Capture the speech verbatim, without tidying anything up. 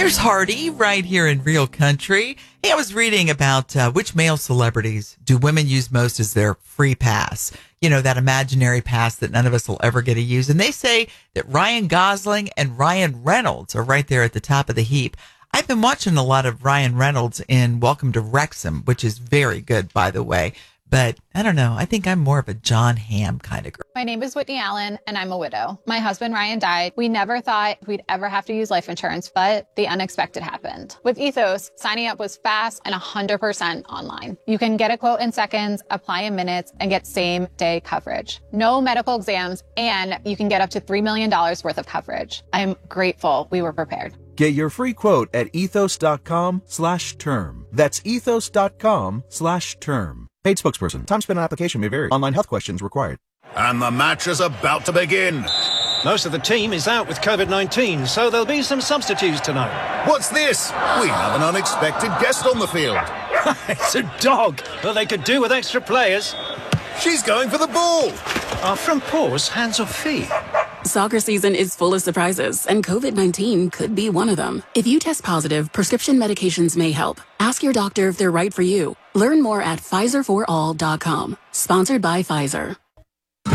There's Hardy right here in Real Country. Hey, I was reading about uh, which male celebrities do women use most as their free pass. You know, that imaginary pass that none of us will ever get to use. And they say that Ryan Gosling and Ryan Reynolds are right there at the top of the heap. I've been watching a lot of Ryan Reynolds in Welcome to Wrexham, which is very good, by the way. But I don't know. I think I'm more of a John Hamm kind of girl. My name is Whitney Allen, and I'm a widow. My husband, Ryan, died. We never thought we'd ever have to use life insurance, but the unexpected happened. With Ethos, signing up was fast and one hundred percent online. You can get a quote in seconds, apply in minutes, and get same-day coverage. No medical exams, and you can get up to three million dollars worth of coverage. I'm grateful we were prepared. Get your free quote at ethos.com slash term. That's ethos.com slash term. Paid spokesperson. Time spent on application may vary. Online health questions required. And the match is about to begin. Most of the team is out with COVID nineteen, so there'll be some substitutes tonight. What's this? We have an unexpected guest on the field. It's a dog. Well, they could do with extra players. She's going for the ball. Are front paws hands or feet? Soccer season is full of surprises, and COVID nineteen could be one of them. If you test positive, prescription medications may help. Ask your doctor if they're right for you. Learn more at Pfizer for all dot com. Sponsored by Pfizer.